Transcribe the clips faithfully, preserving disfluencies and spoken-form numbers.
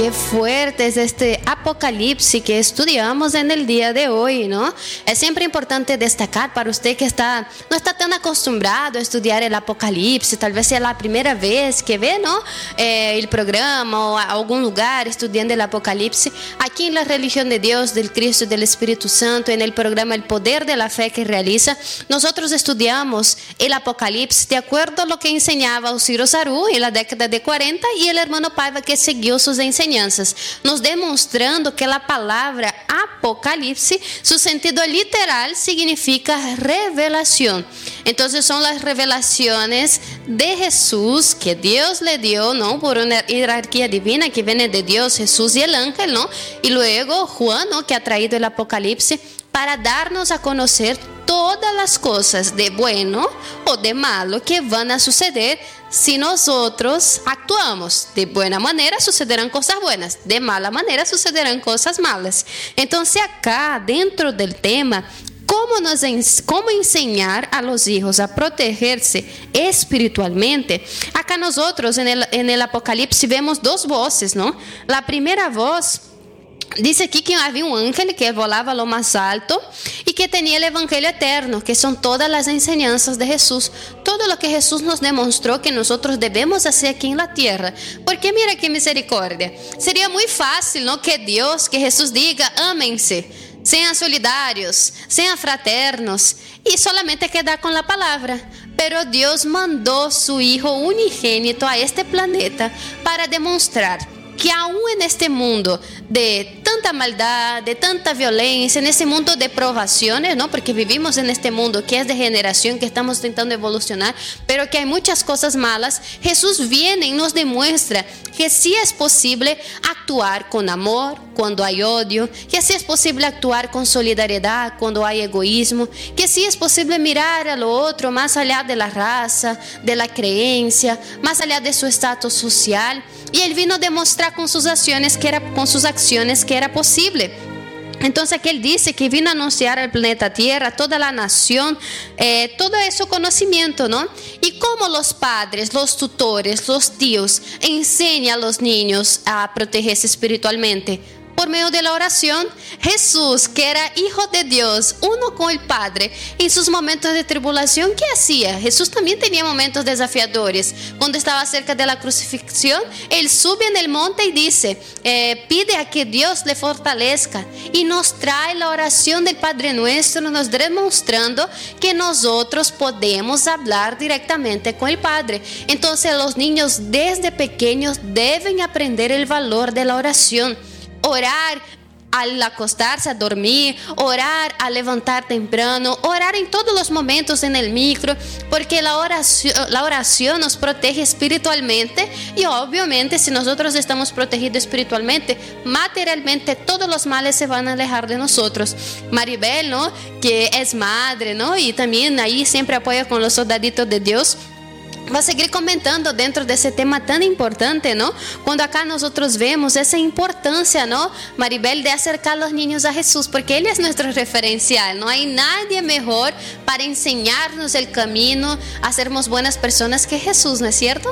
Qué fuerte es este Apocalipsis que estudiamos en el día de hoy, ¿no? Es siempre importante destacar para usted que está, no está tan acostumbrado a estudiar el Apocalipsis, tal vez sea la primera vez que ve, ¿no? Eh, el programa o a algún lugar estudiando el Apocalipsis. Aquí en la Religión de Dios, del Cristo y del Espíritu Santo, en el programa El Poder de la Fe que realiza, nosotros estudiamos el Apocalipsis de acuerdo a lo que enseñaba Ciro Zaru en la década de cuarenta y el hermano Paiva que siguió sus enseñanzas, nos demostrando que la palabra Apocalipsis, su sentido literal significa revelación. Entonces son las revelaciones de Jesús que Dios le dio, ¿no? Por una jerarquía divina que viene de Dios, Jesús y el ángel, ¿no? Y luego Juan, ¿no? Que ha traído el Apocalipsis para darnos a conocer todas las cosas de bueno o de malo que van a suceder si nosotros actuamos. De buena manera sucederán cosas buenas, de mala manera sucederán cosas malas. Entonces acá dentro del tema, ¿Cómo, nos, ¿Cómo enseñar a los hijos a protegerse espiritualmente? Acá nosotros en el, en el Apocalipsis vemos dos voces, ¿no? La primera voz dice aquí que había un ángel que volaba a lo más alto y que tenía el evangelio eterno, que son todas las enseñanzas de Jesús, todo lo que Jesús nos demostró que nosotros debemos hacer aquí en la tierra. Porque mira qué misericordia, sería muy fácil, ¿no? Que Dios, que Jesús diga, ámense, sean solidarios, sean fraternos y solamente quedar con la palabra. Pero Dios mandó su Hijo unigénito a este planeta para demostrar que aún en este mundo de tanta maldad, de tanta violencia, en ese mundo de provaciones, ¿no? Porque vivimos en este mundo que es de generación, que estamos intentando evolucionar, pero que hay muchas cosas malas, Jesús viene y nos demuestra que sí es posible actuar con amor cuando hay odio, que sí es posible actuar con solidaridad cuando hay egoísmo, que sí es posible mirar a lo otro más allá de la raza, de la creencia, más allá de su estatus social. Y Él vino a demostrar con sus acciones que era, con sus acciones que era posible. Entonces aquí Él dice que vino a anunciar al planeta Tierra, toda la nación, eh, todo ese conocimiento, ¿no? Y cómo los padres, los tutores, los tíos enseñan a los niños a protegerse espiritualmente. Por medio de la oración. Jesús, que era Hijo de Dios, uno con el Padre, en sus momentos de tribulación, ¿qué hacía? Jesús también tenía momentos desafiadores. Cuando estaba cerca de la crucifixión, Él sube en el monte y dice, eh, pide a que Dios le fortalezca. Y nos trae la oración del Padre Nuestro, nos demostrando que nosotros podemos hablar directamente con el Padre. Entonces los niños desde pequeños deben aprender el valor de la oración. Orar al acostarse a dormir, orar al levantar temprano, orar en todos los momentos en el micro, porque la oración, la oración nos protege espiritualmente y obviamente si nosotros estamos protegidos espiritualmente, materialmente todos los males se van a alejar de nosotros. Maribel, ¿no? Que es madre, ¿no? Y también ahí siempre apoya con los soldaditos de Dios. Va a seguir comentando dentro de ese tema tan importante, ¿no? Cuando acá nosotros vemos esa importancia, ¿no? Maribel, de acercar a los niños a Jesús, porque Él es nuestro referencial. No hay nadie mejor para enseñarnos el camino a sermos buenas personas que Jesús, ¿no es cierto?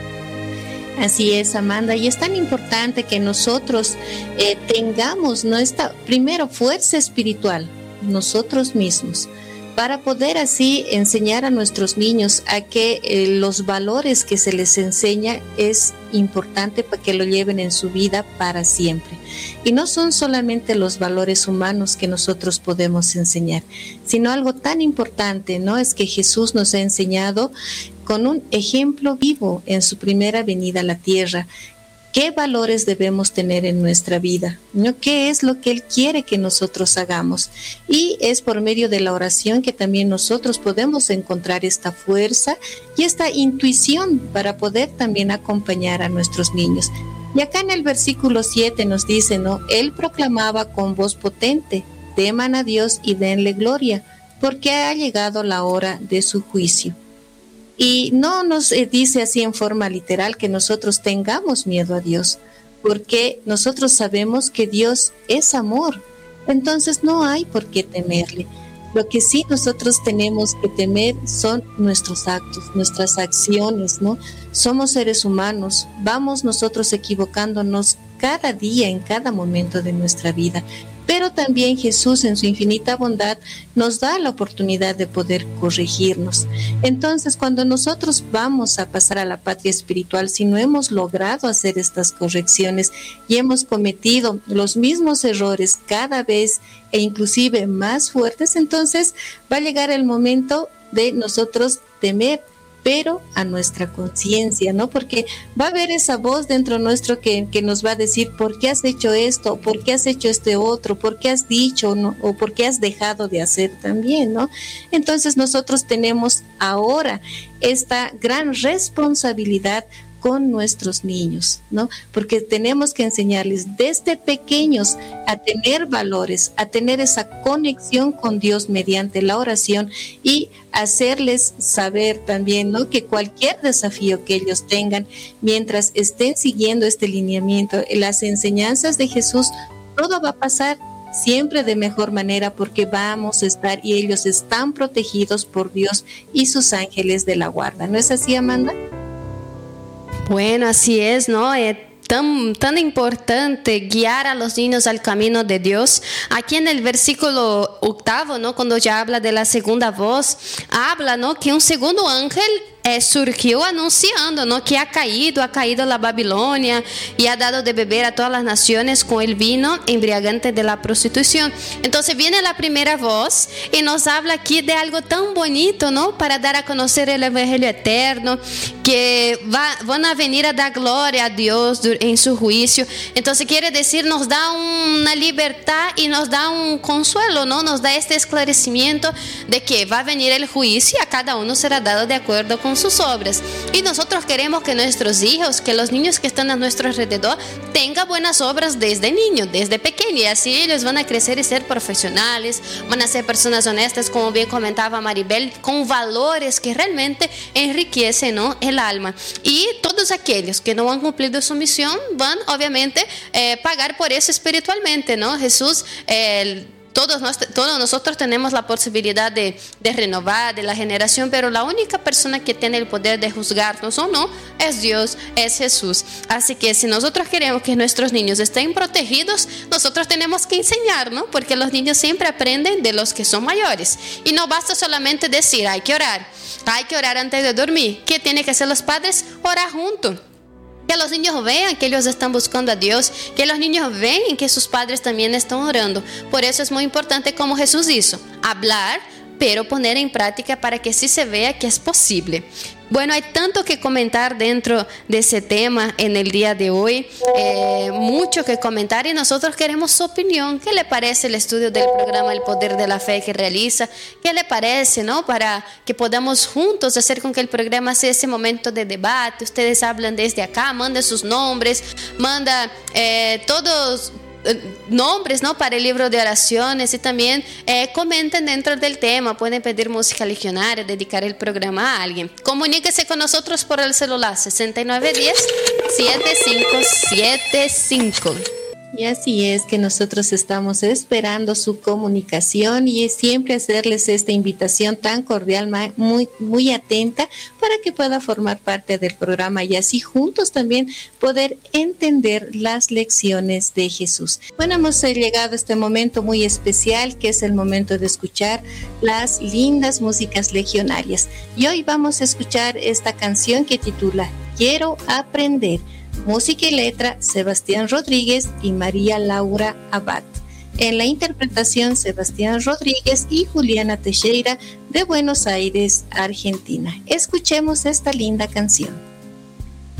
Así es, Amanda, y es tan importante que nosotros eh, tengamos nuestra, primero, fuerza espiritual, nosotros mismos, para poder así enseñar a nuestros niños a que eh, los valores que se les enseña es importante para que lo lleven en su vida para siempre. Y no son solamente los valores humanos que nosotros podemos enseñar, sino algo tan importante, ¿no? Es que Jesús nos ha enseñado con un ejemplo vivo en su primera venida a la tierra. ¿Qué valores debemos tener en nuestra vida? ¿No? ¿Qué es lo que Él quiere que nosotros hagamos? Y es por medio de la oración que también nosotros podemos encontrar esta fuerza y esta intuición para poder también acompañar a nuestros niños. Y acá en el versículo siete nos dice, ¿no? Él proclamaba con voz potente, teman a Dios y denle gloria, porque ha llegado la hora de su juicio. Y no nos dice así en forma literal que nosotros tengamos miedo a Dios, porque nosotros sabemos que Dios es amor, entonces no hay por qué temerle. Lo que sí nosotros tenemos que temer son nuestros actos, nuestras acciones, ¿no? Somos seres humanos, vamos nosotros equivocándonos cada día, en cada momento de nuestra vida. Pero también Jesús, en su infinita bondad, nos da la oportunidad de poder corregirnos. Entonces, cuando nosotros vamos a pasar a la patria espiritual, si no hemos logrado hacer estas correcciones y hemos cometido los mismos errores cada vez e inclusive más fuertes, entonces va a llegar el momento de nosotros temer, pero a nuestra conciencia, ¿no? Porque va a haber esa voz dentro nuestro que, que nos va a decir, ¿por qué has hecho esto? ¿Por qué has hecho este otro? ¿Por qué has dicho, no? ¿O por qué has dejado de hacer también, no? Entonces nosotros tenemos ahora esta gran responsabilidad con nuestros niños, ¿no? Porque tenemos que enseñarles desde pequeños a tener valores, a tener esa conexión con Dios mediante la oración y hacerles saber también, ¿no? Que cualquier desafío que ellos tengan, mientras estén siguiendo este lineamiento, las enseñanzas de Jesús, todo va a pasar siempre de mejor manera porque vamos a estar y ellos están protegidos por Dios y sus ángeles de la guarda. ¿No es así, Amanda? Bueno, así es, ¿no? Eh, tan, tan importante guiar a los niños al camino de Dios. Aquí en el versículo octavo, ¿no? Cuando ya habla de la segunda voz, habla, ¿no? Que un segundo ángel Eh, surgiu anunciando, ¿no? Que ha caído, ha caído la Babilonia y ha dado de beber a todas las naciones con el vino embriagante de la prostitución. Entonces viene la primera voz y nos habla aquí de algo tan bonito, ¿no? Para dar a conocer el Evangelio eterno, que va, van a venir a dar gloria a Dios en su juicio. Entonces quiere decir, nos da una libertad y nos da un consuelo, ¿no? Nos da este esclarecimiento de que va a venir el juicio y a cada uno será dado de acuerdo con sus obras. Y nosotros queremos que nuestros hijos, que los niños que están a nuestro alrededor, tengan buenas obras desde niños, desde pequeños, y así ellos van a crecer y ser profesionales, van a ser personas honestas, como bien comentaba Maribel, con valores que realmente enriquecen, ¿no? el alma. Y todos aquellos que no han cumplido su misión van obviamente eh, pagar por eso espiritualmente, ¿no? Jesús eh, Todos, nos, todos nosotros tenemos la posibilidad de, de renovar, de la generación, pero la única persona que tiene el poder de juzgarnos o no es Dios, es Jesús. Así que si nosotros queremos que nuestros niños estén protegidos, nosotros tenemos que enseñar, ¿no? Porque los niños siempre aprenden de los que son mayores. Y no basta solamente decir, hay que orar, hay que orar antes de dormir. ¿Qué tienen que hacer los padres? Orar juntos. Que los niños vean que ellos están buscando a Dios, que los niños vean que sus padres también están orando. Por eso es muy importante, como Jesús hizo, hablar, pero poner en práctica para que sí se vea que es posible. Bueno, hay tanto que comentar dentro de ese tema en el día de hoy, eh, mucho que comentar, y nosotros queremos su opinión. ¿Qué le parece el estudio del programa El Poder de la Fe que realiza? ¿Qué le parece, no? Para que podamos juntos hacer con que el programa sea ese momento de debate. Ustedes hablan desde acá, manda sus nombres, manda eh, todos nombres, ¿no? Para el libro de oraciones, y también eh, comenten dentro del tema. Pueden pedir música legionaria, dedicar el programa a alguien. Comuníquese con nosotros por el celular sesenta y nueve diez, setenta y cinco setenta y cinco. Y así es que nosotros estamos esperando su comunicación y es siempre hacerles esta invitación tan cordial, muy, muy atenta, para que pueda formar parte del programa y así juntos también poder entender las lecciones de Jesús. Bueno, hemos llegado a este momento muy especial, que es el momento de escuchar las lindas músicas legionarias. Y hoy vamos a escuchar esta canción que titula Quiero Aprender. Música y letra, Sebastián Rodríguez y María Laura Abad. En la interpretación, Sebastián Rodríguez y Juliana Teixeira, de Buenos Aires, Argentina. Escuchemos esta linda canción.